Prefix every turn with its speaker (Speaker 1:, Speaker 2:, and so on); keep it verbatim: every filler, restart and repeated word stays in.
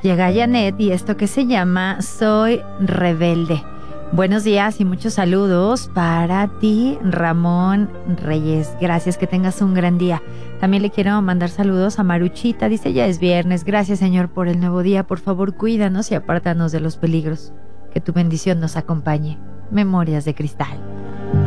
Speaker 1: Llega Janet y esto que se llama Soy Rebelde. Buenos días y muchos saludos para ti, Ramón Reyes. Gracias, que tengas un gran día. También le quiero mandar saludos a Maruchita. Dice, ya es viernes. Gracias, Señor, por el nuevo día. Por favor, cuídanos y apártanos de los peligros. Que tu bendición nos acompañe. Memorias de Cristal.